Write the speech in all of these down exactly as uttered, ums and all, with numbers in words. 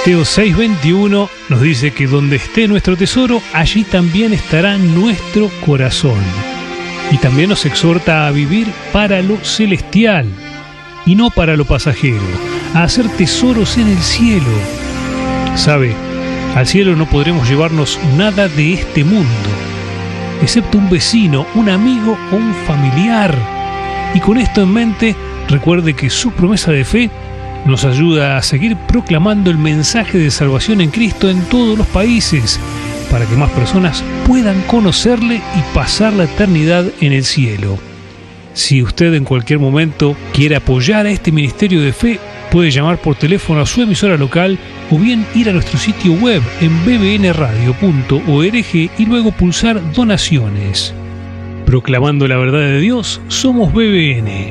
Mateo seis veintiuno nos dice que donde esté nuestro tesoro, allí también estará nuestro corazón. Y también nos exhorta a vivir para lo celestial y no para lo pasajero, a hacer tesoros en el cielo. ¿Sabe? Al cielo no podremos llevarnos nada de este mundo, excepto un vecino, un amigo o un familiar. Y con esto en mente, recuerde que su promesa de fe nos ayuda a seguir proclamando el mensaje de salvación en Cristo en todos los países, para que más personas puedan conocerle y pasar la eternidad en el cielo. Si usted en cualquier momento quiere apoyar a este ministerio de fe, puede llamar por teléfono a su emisora local o bien ir a nuestro sitio web en b b n radio punto org y luego pulsar donaciones. Proclamando la verdad de Dios, somos B B N.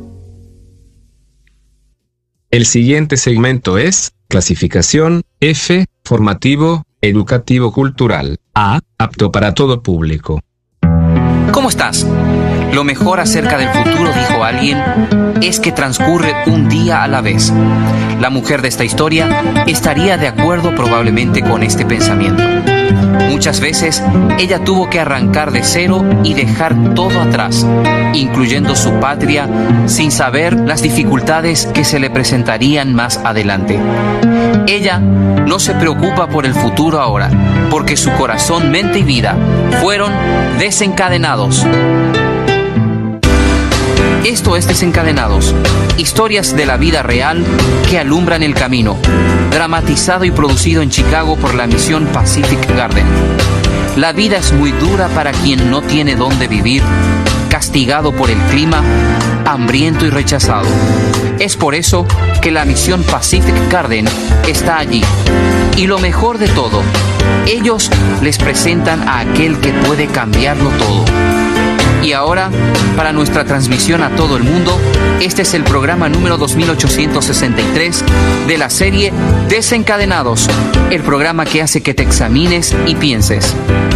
El siguiente segmento es clasificación F, formativo, educativo cultural. A, apto para todo público. ¿Cómo estás? Lo mejor acerca del futuro, dijo alguien, es que transcurre un día a la vez. La mujer de esta historia estaría de acuerdo probablemente con este pensamiento. Muchas veces ella tuvo que arrancar de cero y dejar todo atrás, incluyendo su patria, sin saber las dificultades que se le presentarían más adelante. Ella no se preocupa por el futuro ahora, porque su corazón, mente y vida fueron desencadenados. Esto es Desencadenados, historias de la vida real que alumbran el camino, dramatizado y producido en Chicago por la misión Pacific Garden. La vida es muy dura para quien no tiene dónde vivir, castigado por el clima, hambriento y rechazado. Es por eso que la misión Pacific Garden está allí. Y lo mejor de todo, ellos les presentan a aquel que puede cambiarlo todo. Y ahora, para nuestra transmisión a todo el mundo, este es el programa número dos mil ochocientos sesenta y tres de la serie Desencadenados, el programa que hace que te examines y pienses.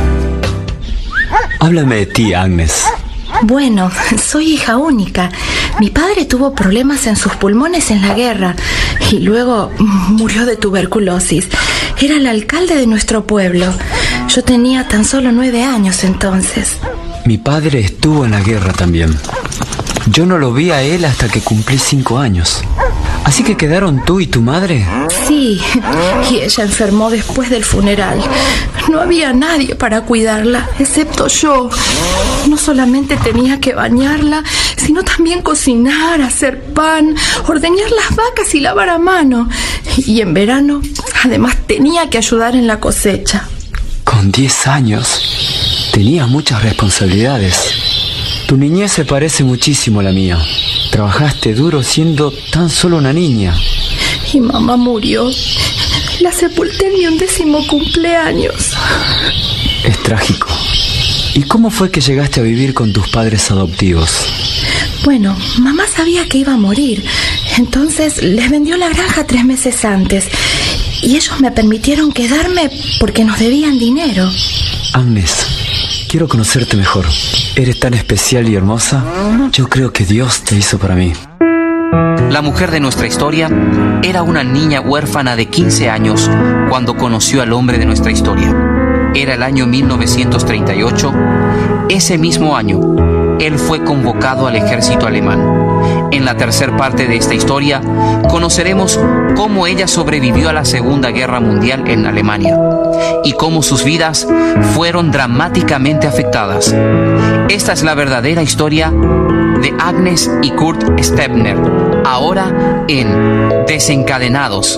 Háblame de ti, Agnes. Bueno, soy hija única. Mi padre tuvo problemas en sus pulmones en la guerra y luego murió de tuberculosis. Era el alcalde de nuestro pueblo. Yo tenía tan solo nueve años entonces. Mi padre estuvo en la guerra también. Yo no lo vi a él hasta que cumplí cinco años. ¿Así que quedaron tú y tu madre? Sí, y ella enfermó después del funeral. No había nadie para cuidarla, excepto yo. No solamente tenía que bañarla, sino también cocinar, hacer pan, ordeñar las vacas y lavar a mano. Y en verano, además, tenía que ayudar en la cosecha. Con diez años, tenías muchas responsabilidades. Tu niñez se parece muchísimo a la mía. Trabajaste duro siendo tan solo una niña. Y mamá murió. La sepulté en mi undécimo cumpleaños. Es trágico. ¿Y cómo fue que llegaste a vivir con tus padres adoptivos? Bueno, mamá sabía que iba a morir. Entonces les vendió la granja tres meses antes. Y ellos me permitieron quedarme porque nos debían dinero. Agnes, quiero conocerte mejor. Eres tan especial y hermosa. Yo creo que Dios te hizo para mí. La mujer de nuestra historia era una niña huérfana de quince años cuando conoció al hombre de nuestra historia. Era el año mil novecientos treinta y ocho. Ese mismo año, él fue convocado al ejército alemán. En la tercera parte de esta historia, conoceremos cómo ella sobrevivió a la Segunda Guerra Mundial en Alemania y cómo sus vidas fueron dramáticamente afectadas. Esta es la verdadera historia de Agnes y Kurt Stepner, ahora en Desencadenados.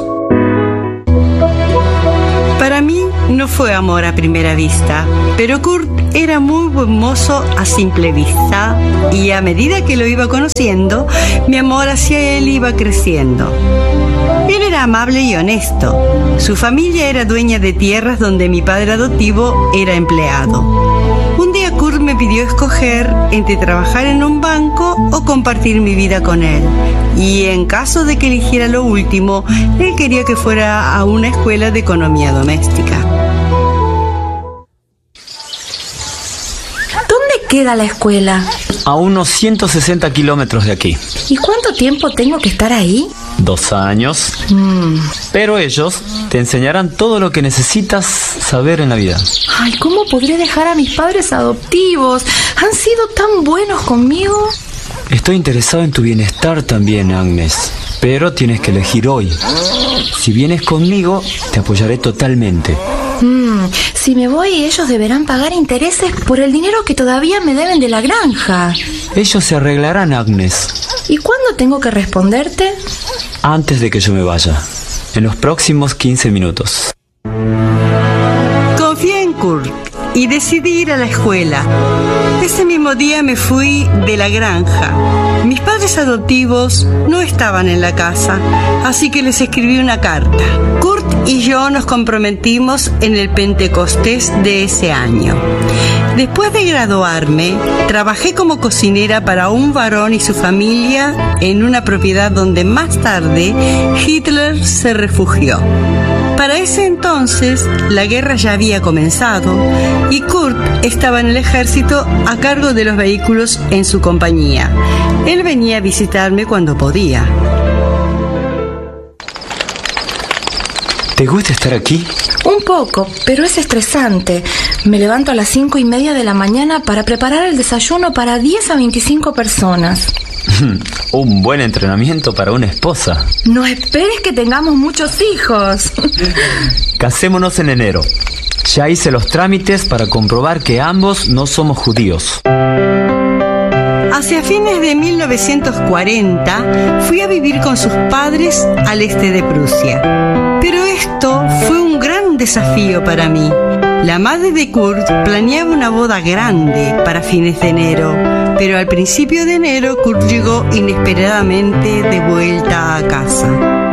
Para mí no fue amor a primera vista, pero Kurt era muy buen mozo a simple vista y a medida que lo iba conociendo, mi amor hacia él iba creciendo. Él era amable y honesto. Su familia era dueña de tierras donde mi padre adoptivo era empleado. Un día Kurt me pidió escoger entre trabajar en un banco o compartir mi vida con él. Y en caso de que eligiera lo último, él quería que fuera a una escuela de economía doméstica. ¿Dónde queda la escuela? A unos ciento sesenta kilómetros de aquí. ¿Y cuánto tiempo tengo que estar ahí? Dos años. Mm. Pero ellos te enseñarán todo lo que necesitas saber en la vida. Ay, ¿cómo podré dejar a mis padres adoptivos? Han sido tan buenos conmigo. Estoy interesado en tu bienestar también, Agnes. Pero tienes que elegir hoy. Si vienes conmigo, te apoyaré totalmente. Mm, si me voy, ellos deberán pagar intereses por el dinero que todavía me deben de la granja. Ellos se arreglarán, Agnes. ¿Y cuándo tengo que responderte? Antes de que yo me vaya. En los próximos quince minutos. Confié en Kurt y decidí ir a la escuela. Ese mismo día me fui de la granja. Mis padres adoptivos no estaban en la casa, así que les escribí una carta. Kurt y yo nos comprometimos en el Pentecostés de ese año. Después de graduarme, trabajé como cocinera para un varón y su familia en una propiedad donde más tarde Hitler se refugió. Para ese entonces, la guerra ya había comenzado y Kurt estaba en el ejército a cargo de los vehículos en su compañía. Él venía a visitarme cuando podía. ¿Te gusta estar aquí? Un poco, pero es estresante. Me levanto a las cinco y media de la mañana para preparar el desayuno para diez a veinticinco personas. Un buen entrenamiento para una esposa. No esperes que tengamos muchos hijos. Casémonos en enero. Ya hice los trámites para comprobar que ambos no somos judíos. Hacia fines de mil novecientos cuarenta fui a vivir con sus padres al este de Prusia. Pero esto fue un gran desafío para mí. La madre de Kurt planeaba una boda grande para fines de enero, pero al principio de enero Kurt llegó inesperadamente de vuelta a casa.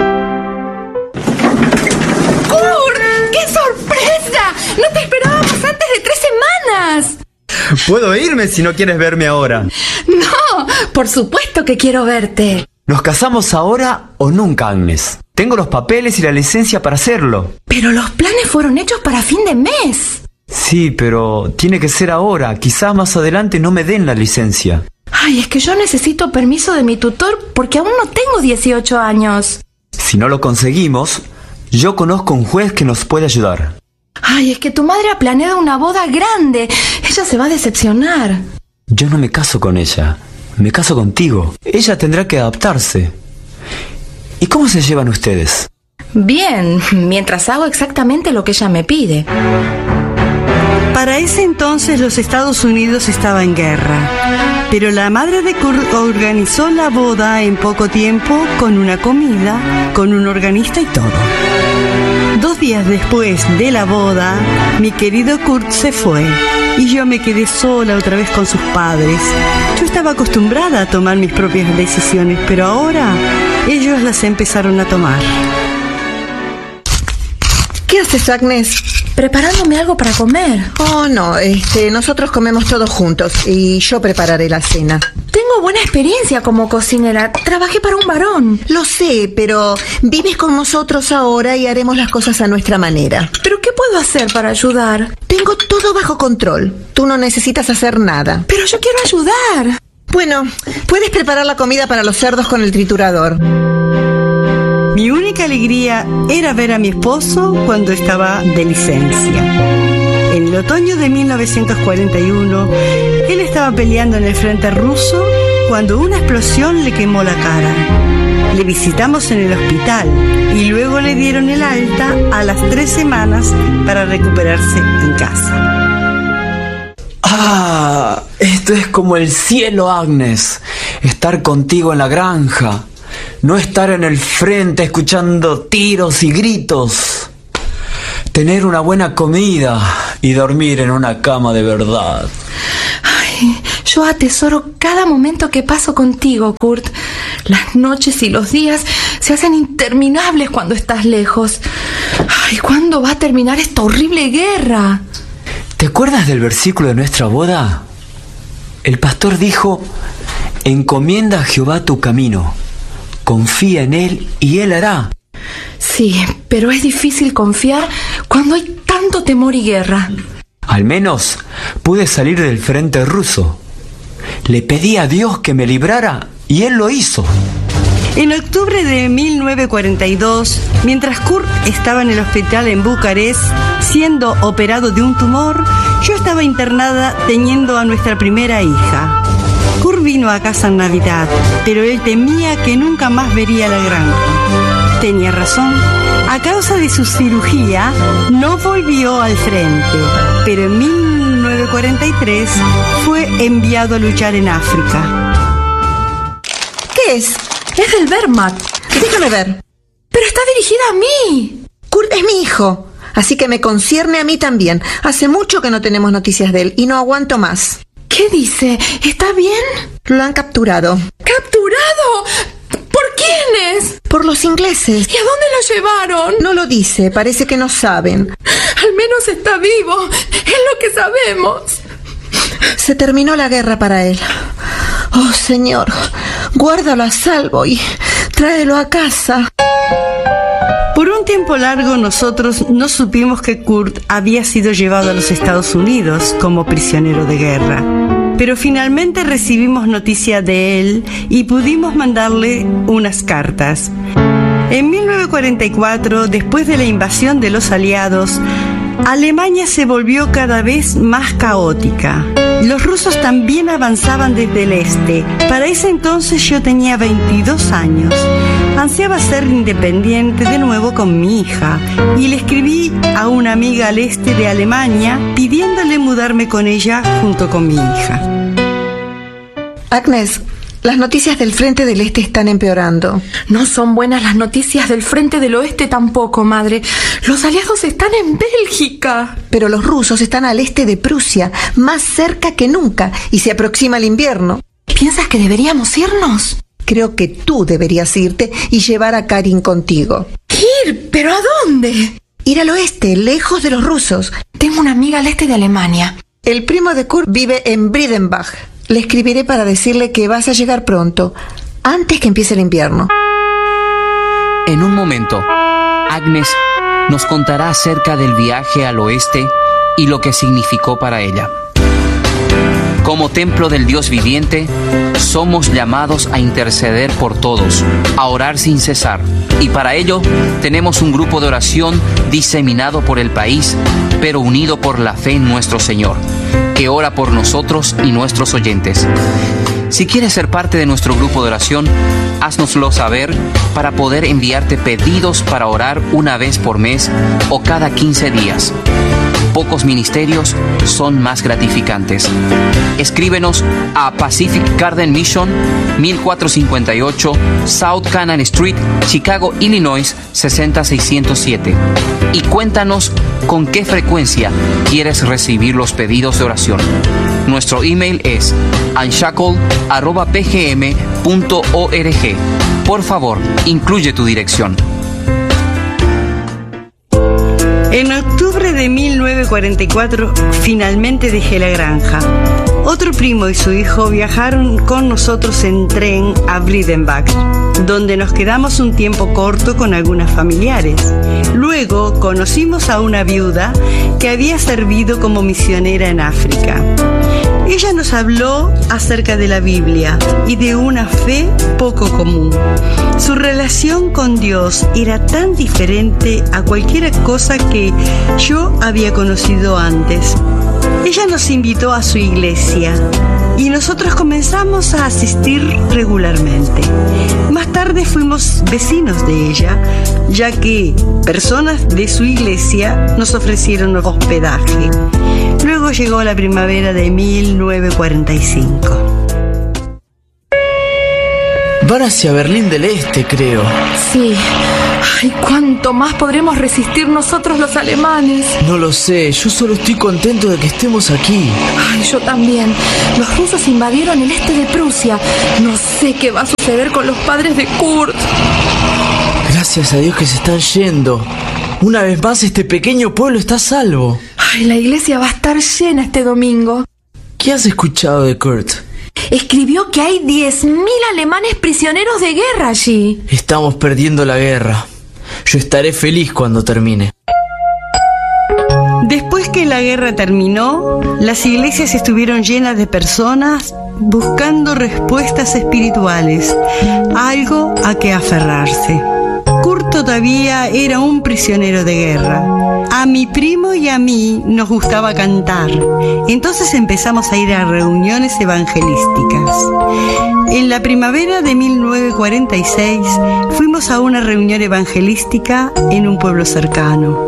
¡Kurt! ¡Qué sorpresa! ¡No te esperábamos antes de tres semanas! Puedo irme si no quieres verme ahora. No, por supuesto que quiero verte. ¿Nos casamos ahora o nunca, Agnes? Tengo los papeles y la licencia para hacerlo. Pero los planes fueron hechos para fin de mes. Sí, pero tiene que ser ahora. Quizás más adelante no me den la licencia. Ay, es que yo necesito permiso de mi tutor porque aún no tengo dieciocho años. Si no lo conseguimos, yo conozco un juez que nos puede ayudar. Ay, es que tu madre ha planeado una boda grande. Ella se va a decepcionar. Yo no me caso con ella. Me caso contigo. Ella tendrá que adaptarse. ¿Y cómo se llevan ustedes? Bien, mientras hago exactamente lo que ella me pide. Para ese entonces los Estados Unidos estaba en guerra, pero la madre de Kurt organizó la boda en poco tiempo con una comida, con un organista y todo. Dos días después de la boda, mi querido Kurt se fue y yo me quedé sola otra vez con sus padres. Yo estaba acostumbrada a tomar mis propias decisiones, pero ahora ellos las empezaron a tomar. ¿Qué haces, Agnes? Preparándome algo para comer. Oh, no, este, nosotros comemos todos juntos y yo prepararé la cena. Tengo buena experiencia como cocinera. Trabajé para un varón. Lo sé, pero vives con nosotros ahora y haremos las cosas a nuestra manera. ¿Pero qué puedo hacer para ayudar? Tengo todo bajo control. Tú no necesitas hacer nada. Pero yo quiero ayudar. Bueno, puedes preparar la comida para los cerdos con el triturador. Mi única alegría era ver a mi esposo cuando estaba de licencia. En el otoño de mil novecientos cuarenta y uno, él estaba peleando en el frente ruso cuando una explosión le quemó la cara. Le visitamos en el hospital y luego le dieron el alta a las tres semanas para recuperarse en casa. Ah, esto es como el cielo, Agnes. Estar contigo en la granja. No estar en el frente escuchando tiros y gritos. Tener una buena comida y dormir en una cama de verdad. Ay, yo atesoro cada momento que paso contigo, Kurt. Las noches y los días se hacen interminables cuando estás lejos. Ay, ¿cuándo va a terminar esta horrible guerra? ¿Te acuerdas del versículo de nuestra boda? El pastor dijo: encomienda a Jehová tu camino. Confía en Él y Él hará. Sí, pero es difícil confiar cuando hay tanto temor y guerra. Al menos pude salir del frente ruso. Le pedí a Dios que me librara y Él lo hizo. En octubre de mil novecientos cuarenta y dos, mientras Kurt estaba en el hospital en Bucarest, siendo operado de un tumor, yo estaba internada teniendo a nuestra primera hija. Kurt vino a casa en Navidad, pero él temía que nunca más vería la granja. Tenía razón. A causa de su cirugía, no volvió al frente, pero en mil novecientos cuarenta y tres fue enviado a luchar en África. ¿Qué es? Es del Wehrmacht. Déjame ver. Pero está dirigida a mí. Kurt es mi hijo, así que me concierne a mí también. Hace mucho que no tenemos noticias de él y no aguanto más. ¿Qué dice? ¿Está bien? Lo han capturado. ¿Capturado? ¿Por quiénes? Por los ingleses. ¿Y a dónde lo llevaron? No lo dice, parece que no saben. Al menos está vivo. Es lo que sabemos. Se terminó la guerra para él. Oh, Señor, guárdalo a salvo y tráelo a casa. Por un tiempo largo nosotros no supimos que Kurt había sido llevado a los Estados Unidos como prisionero de guerra. Pero finalmente recibimos noticia de él y pudimos mandarle unas cartas. En mil novecientos cuarenta y cuatro, después de la invasión de los aliados, Alemania se volvió cada vez más caótica. Los rusos también avanzaban desde el este. Para ese entonces yo tenía veintidós años. Ansiaba ser independiente de nuevo con mi hija y le escribí a una amiga al este de Alemania pidiéndole mudarme con ella junto con mi hija. Agnes, las noticias del frente del este están empeorando. No son buenas las noticias del frente del oeste tampoco, madre. Los aliados están en Bélgica. Pero los rusos están al este de Prusia, más cerca que nunca, y se aproxima el invierno. ¿Piensas que deberíamos irnos? Creo que tú deberías irte y llevar a Karin contigo. ¿Ir? ¿Pero a dónde? Ir al oeste, lejos de los rusos. Tengo una amiga al este de Alemania. El primo de Kurt vive en Breidenbach. Le escribiré para decirle que vas a llegar pronto, antes que empiece el invierno. En un momento, Agnes nos contará acerca del viaje al oeste y lo que significó para ella. Como templo del Dios viviente, somos llamados a interceder por todos, a orar sin cesar. Y para ello, tenemos un grupo de oración diseminado por el país, pero unido por la fe en nuestro Señor, que ora por nosotros y nuestros oyentes. Si quieres ser parte de nuestro grupo de oración, háznoslo saber para poder enviarte pedidos para orar una vez por mes o cada quince días. Pocos ministerios son más gratificantes. Escríbenos a Pacific Garden Mission, mil cuatrocientos cincuenta y ocho South Canal Street, Chicago, Illinois, sesenta mil seiscientos siete. Y cuéntanos con qué frecuencia quieres recibir los pedidos de oración. Nuestro email es unshackle arroba p g m punto org. Por favor, incluye tu dirección. En octubre de mil novecientos cuarenta y cuatro, finalmente dejé la granja. Otro primo y su hijo viajaron con nosotros en tren a Breidenbach, donde nos quedamos un tiempo corto con algunas familiares. Luego conocimos a una viuda que había servido como misionera en África. Ella nos habló acerca de la Biblia y de una fe poco común. Su relación con Dios era tan diferente a cualquier cosa que yo había conocido antes. Ella nos invitó a su iglesia y nosotros comenzamos a asistir regularmente. Más tarde fuimos vecinos de ella, ya que personas de su iglesia nos ofrecieron hospedaje. Luego llegó la primavera de mil novecientos cuarenta y cinco. Van hacia Berlín del Este, creo. Sí. Ay, ¿cuánto más podremos resistir nosotros los alemanes? No lo sé, yo solo estoy contento de que estemos aquí. Ay, yo también. Los rusos invadieron el este de Prusia. No sé qué va a suceder con los padres de Kurt. Gracias a Dios que se están yendo. Una vez más este pequeño pueblo está a salvo. Ay, la iglesia va a estar llena este domingo. ¿Qué has escuchado de Kurt? Escribió que hay diez mil alemanes prisioneros de guerra allí. Estamos perdiendo la guerra. Yo estaré feliz cuando termine. Después que la guerra terminó, las iglesias estuvieron llenas de personas buscando respuestas espirituales, algo a que aferrarse. Kurt todavía era un prisionero de guerra. A mi primo y a mí nos gustaba cantar. Entonces empezamos a ir a reuniones evangelísticas. En la primavera de mil novecientos cuarenta y seis fuimos a una reunión evangelística en un pueblo cercano.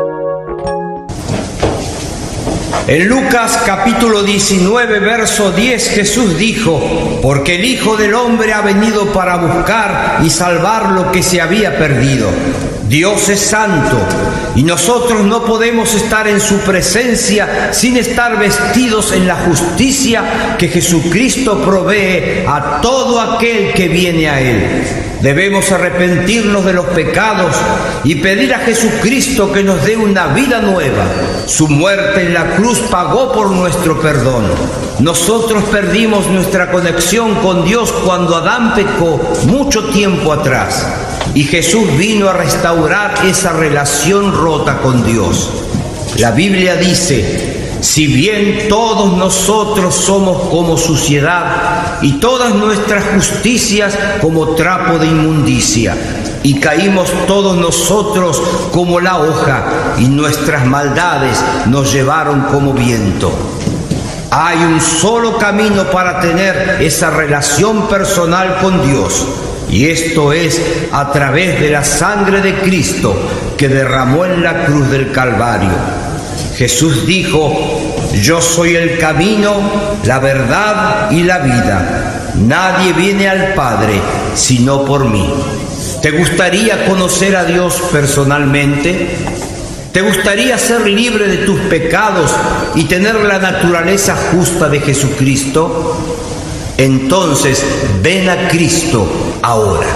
En Lucas capítulo diecinueve, verso diez, Jesús dijo: porque el Hijo del Hombre ha venido para buscar y salvar lo que se había perdido. Dios es santo y nosotros no podemos estar en su presencia sin estar vestidos en la justicia que Jesucristo provee a todo aquel que viene a Él. Debemos arrepentirnos de los pecados y pedir a Jesucristo que nos dé una vida nueva. Su muerte en la cruz pagó por nuestro perdón. Nosotros perdimos nuestra conexión con Dios cuando Adán pecó mucho tiempo atrás. Y Jesús vino a restaurar esa relación rota con Dios. La Biblia dice: si bien todos nosotros somos como suciedad y todas nuestras justicias como trapo de inmundicia, y caímos todos nosotros como la hoja, y nuestras maldades nos llevaron como viento. Hay un solo camino para tener esa relación personal con Dios, y esto es a través de la sangre de Cristo que derramó en la cruz del Calvario. Jesús dijo: yo soy el camino, la verdad y la vida. Nadie viene al Padre sino por mí. ¿Te gustaría conocer a Dios personalmente? ¿Te gustaría ser libre de tus pecados y tener la naturaleza justa de Jesucristo? Entonces ven a Cristo ahora.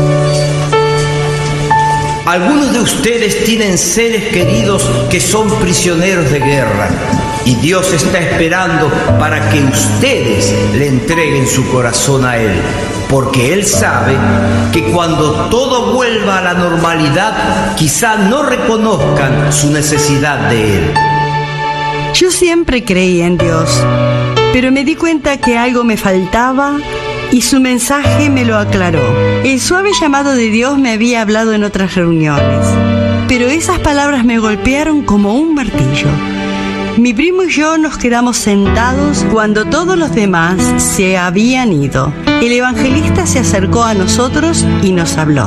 Algunos de ustedes tienen seres queridos que son prisioneros de guerra y Dios está esperando para que ustedes le entreguen su corazón a Él, porque Él sabe que cuando todo vuelva a la normalidad, quizá no reconozcan su necesidad de Él. Yo siempre creí en Dios, pero me di cuenta que algo me faltaba y su mensaje me lo aclaró. El suave llamado de Dios me había hablado en otras reuniones, pero esas palabras me golpearon como un martillo. Mi primo y yo nos quedamos sentados cuando todos los demás se habían ido. El evangelista se acercó a nosotros y nos habló.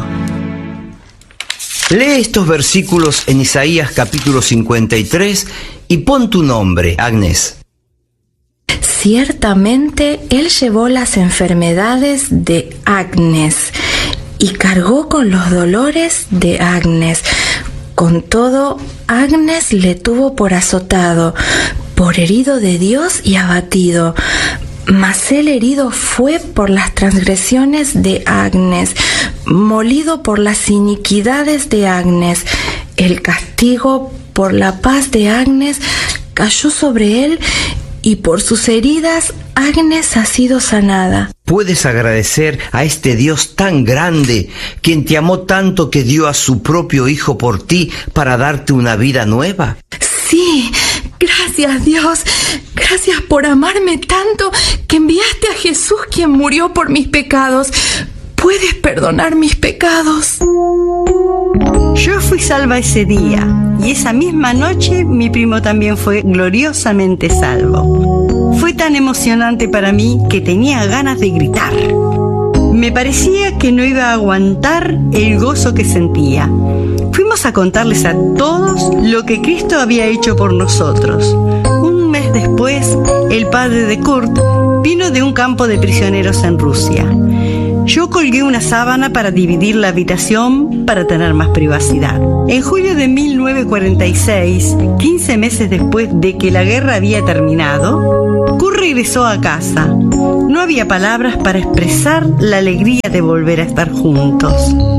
Lee estos versículos en Isaías capítulo cincuenta y tres y pon tu nombre, Agnes. Ciertamente Él llevó las enfermedades de Agnes y cargó con los dolores de Agnes. Con todo, Agnes le tuvo por azotado, por herido de Dios y abatido. Mas él herido fue por las transgresiones de Agnes, molido por las iniquidades de Agnes. El castigo por la paz de Agnes cayó sobre él, y por sus heridas Agnes ha sido sanada. ¿Puedes agradecer a este Dios tan grande, quien te amó tanto que dio a su propio Hijo por ti para darte una vida nueva? Sí, gracias Dios, gracias por amarme tanto que enviaste a Jesús, quien murió por mis pecados. ¿Puedes perdonar mis pecados? Yo fui salva ese día, y esa misma noche mi primo también fue gloriosamente salvo. Fue tan emocionante para mí que tenía ganas de gritar. Me parecía que no iba a aguantar el gozo que sentía. Fuimos a contarles a todos lo que Cristo había hecho por nosotros. Un mes después, el padre de Kurt vino de un campo de prisioneros en Rusia. Yo colgué una sábana para dividir la habitación para tener más privacidad. En julio de mil novecientos cuarenta y seis, quince meses después de que la guerra había terminado, Kurt regresó a casa. No había palabras para expresar la alegría de volver a estar juntos.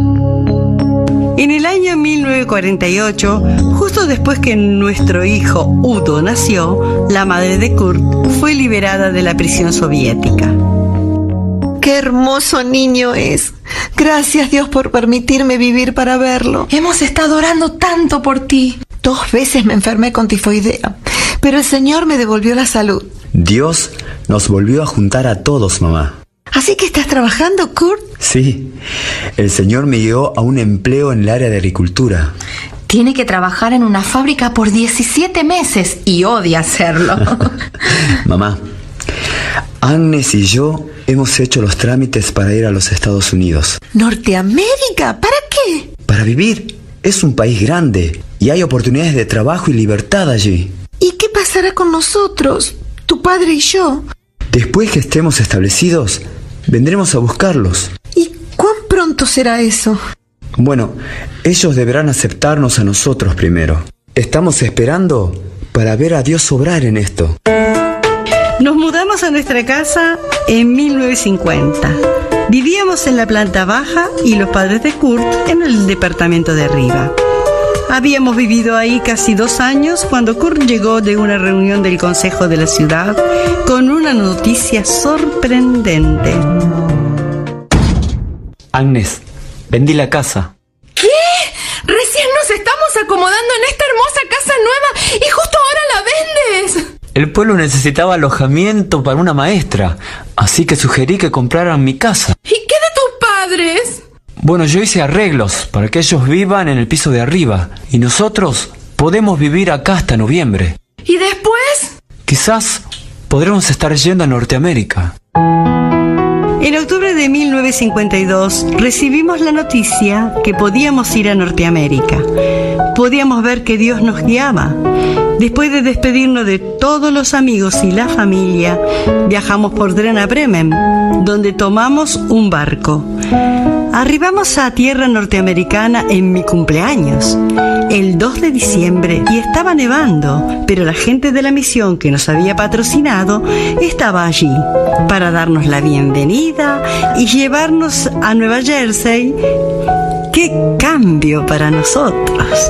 En el año mil novecientos cuarenta y ocho, justo después que nuestro hijo Udo nació, la madre de Kurt fue liberada de la prisión soviética. ¡Qué hermoso niño es! Gracias Dios por permitirme vivir para verlo. Hemos estado orando tanto por ti. Dos veces me enfermé con tifoidea, pero el Señor me devolvió la salud. Dios nos volvió a juntar a todos, mamá. ¿Así que estás trabajando, Kurt? Sí, el Señor me guió a un empleo en el área de agricultura. Tiene que trabajar en una fábrica por diecisiete meses y odia hacerlo. Mamá, Agnes y yo hemos hecho los trámites para ir a los Estados Unidos. ¿Norteamérica? ¿Para qué? Para vivir. Es un país grande y hay oportunidades de trabajo y libertad allí. ¿Y qué pasará con nosotros, tu padre y yo? Después que estemos establecidos, vendremos a buscarlos. ¿Y cuán pronto será eso? Bueno, ellos deberán aceptarnos a nosotros primero. Estamos esperando para ver a Dios obrar en esto. Nos mudamos a nuestra casa en mil novecientos cincuenta. Vivíamos en la planta baja y los padres de Kurt en el departamento de arriba. Habíamos vivido ahí casi dos años cuando Kurt llegó de una reunión del consejo de la ciudad con una noticia sorprendente. Agnes, vendí la casa. ¿Qué? Recién nos estamos acomodando en esta hermosa casa nueva y justo ahora la vendes. El pueblo necesitaba alojamiento para una maestra, así que sugerí que compraran mi casa. ¿Y qué de tus padres? Bueno, yo hice arreglos para que ellos vivan en el piso de arriba y nosotros podemos vivir acá hasta noviembre. ¿Y después? Quizás podremos estar yendo a Norteamérica. En octubre de mil novecientos cincuenta y dos recibimos la noticia que podíamos ir a Norteamérica. Podíamos ver que Dios nos guiaba. Después de despedirnos de todos los amigos y la familia, viajamos por tren a Bremen, donde tomamos un barco. Arribamos a tierra norteamericana en mi cumpleaños, el dos de diciembre, y estaba nevando, pero la gente de la misión que nos había patrocinado estaba allí para darnos la bienvenida y llevarnos a Nueva Jersey. ¡Qué cambio para nosotros!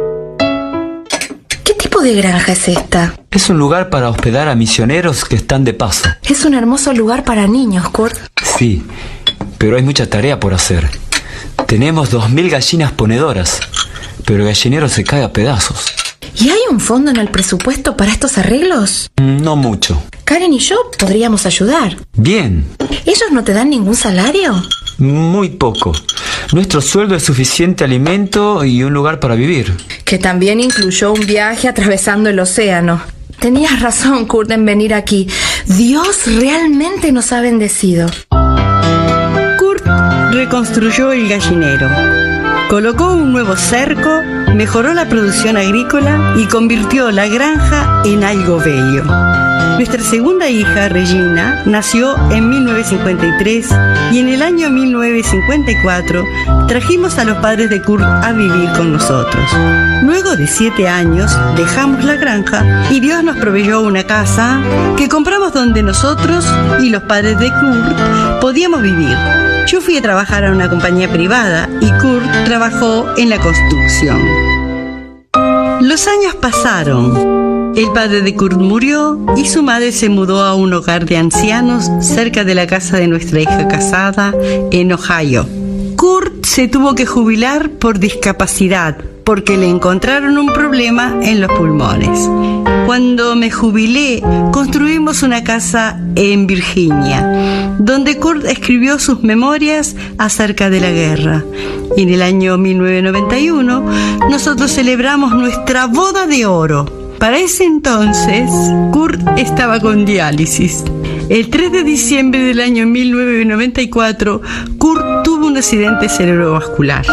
¿Qué tipo de granja es esta? Es un lugar para hospedar a misioneros que están de paso. Es un hermoso lugar para niños, Kurt. Sí, pero hay mucha tarea por hacer. Tenemos dos mil gallinas ponedoras, pero el gallinero se cae a pedazos. ¿Y hay un fondo en el presupuesto para estos arreglos? No mucho. Karen y yo podríamos ayudar. Bien. ¿Ellos no te dan ningún salario? Muy poco. Nuestro sueldo es suficiente alimento y un lugar para vivir. Que también incluyó un viaje atravesando el océano. Tenías razón, Kurt, en venir aquí. Dios realmente nos ha bendecido. Kurt reconstruyó el gallinero, colocó un nuevo cerco, mejoró la producción agrícola y convirtió la granja en algo bello. Nuestra segunda hija, Regina, nació en mil novecientos cincuenta y tres y en el año mil novecientos cincuenta y cuatro trajimos a los padres de Kurt a vivir con nosotros. Luego de siete años dejamos la granja y Dios nos proveyó una casa que compramos donde nosotros y los padres de Kurt podíamos vivir. Yo fui a trabajar a una compañía privada y Kurt trabajó en la construcción. Los años pasaron. El padre de Kurt murió y su madre se mudó a un hogar de ancianos cerca de la casa de nuestra hija casada en Ohio. Kurt se tuvo que jubilar por discapacidad porque le encontraron un problema en los pulmones. Cuando me jubilé, construimos una casa en Virginia, donde Kurt escribió sus memorias acerca de la guerra. Y en el año mil novecientos noventa y uno, nosotros celebramos nuestra boda de oro. Para ese entonces, Kurt estaba con diálisis. El tres de diciembre del año mil novecientos noventa y cuatro, Kurt tuvo un accidente cerebrovascular.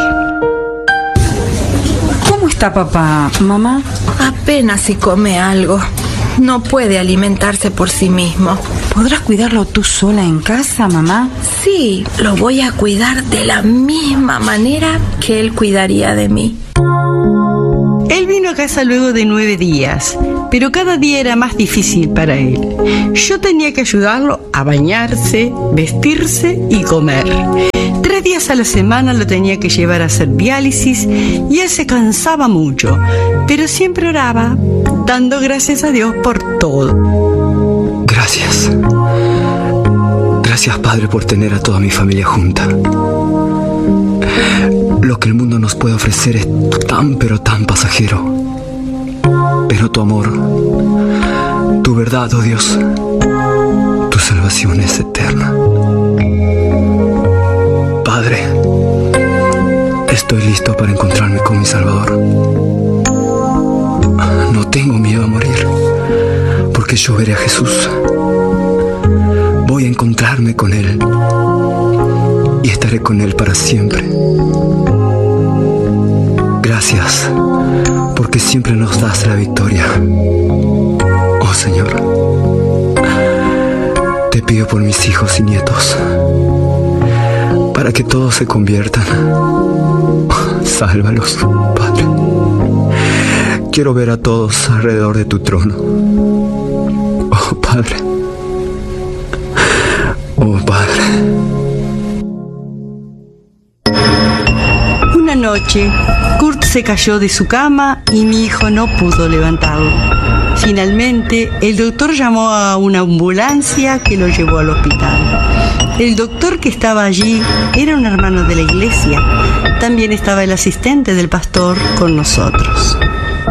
¿Cómo está papá, mamá? Apenas si come algo. No puede alimentarse por sí mismo. ¿Podrás cuidarlo tú sola en casa, mamá? Sí, lo voy a cuidar de la misma manera que él cuidaría de mí. Él vino a casa luego de nueve días, pero cada día era más difícil para él. Yo tenía que ayudarlo a bañarse, vestirse y comer. Tres días a la semana lo tenía que llevar a hacer diálisis y él se cansaba mucho, pero siempre oraba, dando gracias a Dios por todo. Gracias. Gracias, Padre, por tener a toda mi familia junta. Lo que el mundo nos puede ofrecer es tan pero tan pasajero. Pero tu amor, Tu verdad, oh Dios, tu salvación es eterna. Padre, estoy listo para encontrarme con mi Salvador. No tengo miedo a morir, porque yo veré a Jesús. Voy a encontrarme con Él y estaré con Él para siempre. Gracias, porque siempre nos das la victoria. Oh Señor, te pido por mis hijos y nietos, para que todos se conviertan. Sálvalos, Padre. Quiero ver a todos alrededor de tu trono. Oh Padre. Oh Padre. Una noche, Kurt se cayó de su cama y mi hijo no pudo levantarlo. Finalmente, el doctor llamó a una ambulancia que lo llevó al hospital. El doctor que estaba allí era un hermano de la iglesia. También estaba el asistente del pastor con nosotros.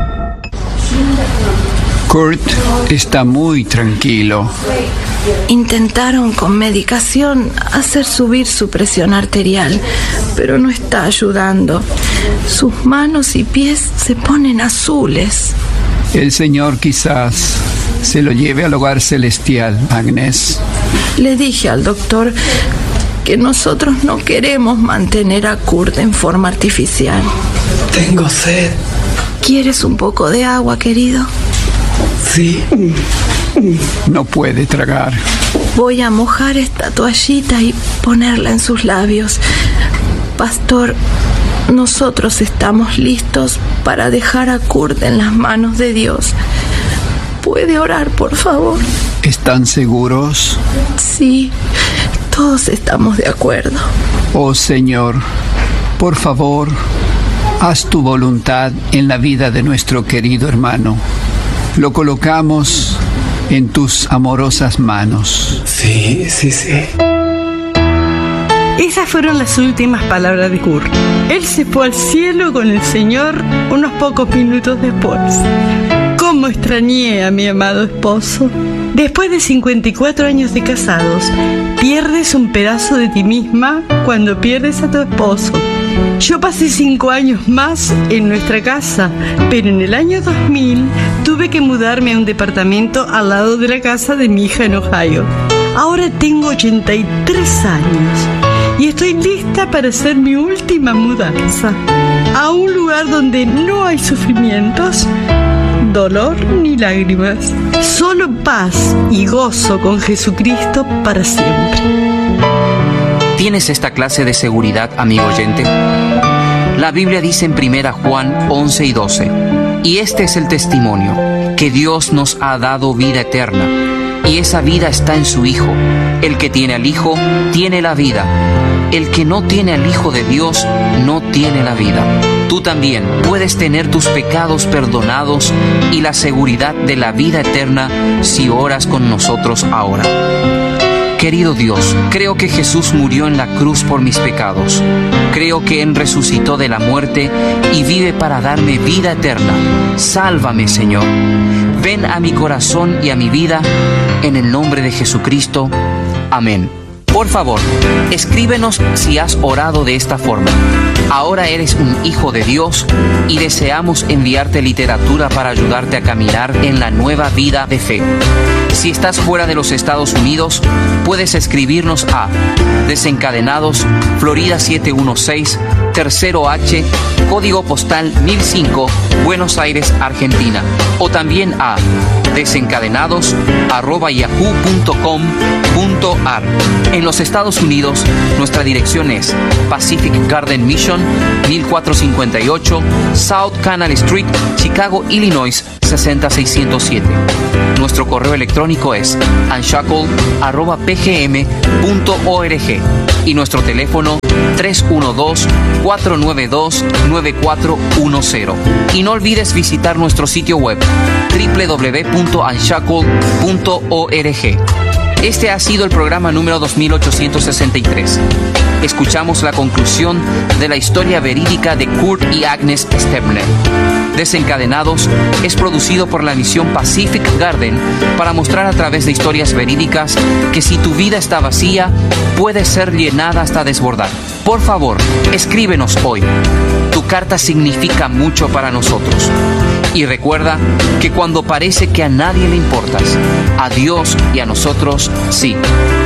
Kurt está muy tranquilo. Intentaron con medicación hacer subir su presión arterial, pero no está ayudando. Sus manos y pies se ponen azules. El Señor quizás se lo lleve al hogar celestial, Agnes. Le dije al doctor que nosotros no queremos mantener a Kurt en forma artificial. Tengo sed. ¿Quieres un poco de agua, querido? Sí. No puede tragar. Voy a mojar esta toallita y ponerla en sus labios. Pastor, nosotros estamos listos para dejar a Kurt en las manos de Dios. ¿Puede orar, por favor? ¿Están seguros? Sí, todos estamos de acuerdo. Oh Señor, por favor, haz tu voluntad en la vida de nuestro querido hermano. Lo colocamos en tus amorosas manos. Sí, sí, sí. Esas fueron las últimas palabras de Kurt. Él se fue al cielo con el Señor unos pocos minutos después. ¿Cómo extrañé a mi amado esposo? Después de cincuenta y cuatro años de casados, pierdes un pedazo de ti misma cuando pierdes a tu esposo. Yo pasé cinco años más en nuestra casa, pero en el año dos mil tuve que mudarme a un departamento al lado de la casa de mi hija en Ohio. Ahora tengo ochenta y tres años y estoy lista para hacer mi última mudanza a un lugar donde no hay sufrimientos, dolor ni lágrimas, solo paz y gozo con Jesucristo para siempre. ¿Tienes esta clase de seguridad, amigo oyente? La Biblia dice en primera Juan once y doce, y este es el testimonio, que Dios nos ha dado vida eterna, y esa vida está en su Hijo. El que tiene al Hijo, tiene la vida. El que no tiene al Hijo de Dios, no tiene la vida. Tú también puedes tener tus pecados perdonados y la seguridad de la vida eterna si oras con nosotros ahora. Querido Dios, creo que Jesús murió en la cruz por mis pecados. Creo que Él resucitó de la muerte y vive para darme vida eterna. Sálvame, Señor. Ven a mi corazón y a mi vida, en el nombre de Jesucristo. Amén. Por favor, escríbenos si has orado de esta forma. Ahora eres un hijo de Dios y deseamos enviarte literatura para ayudarte a caminar en la nueva vida de fe. Si estás fuera de los Estados Unidos, puedes escribirnos a Desencadenados, Florida siete uno seis, Tercero H, código postal mil cinco, Buenos Aires, Argentina. O también a desencadenados arroba yahoo punto com punto ar. En los Estados Unidos, nuestra dirección es Pacific Garden Mission, mil cuatrocientos cincuenta y ocho, South Canal Street, Chicago, Illinois, sesenta seiscientos siete. Nuestro correo electrónico es unshackled arroba p g m punto org y nuestro teléfono tres uno dos, cuatro nueve dos, nueve cuatro uno cero. Y no olvides visitar nuestro sitio web doble u doble u doble u punto unshackled punto org. Este ha sido el programa número dos mil ochocientos sesenta y tres. Escuchamos la conclusión de la historia verídica de Kurt y Agnes Stepner. Desencadenados es producido por la misión Pacific Garden para mostrar a través de historias verídicas que si tu vida está vacía, puede ser llenada hasta desbordar. Por favor, escríbenos hoy. Tu carta significa mucho para nosotros. Y recuerda que cuando parece que a nadie le importas, a Dios y a nosotros sí.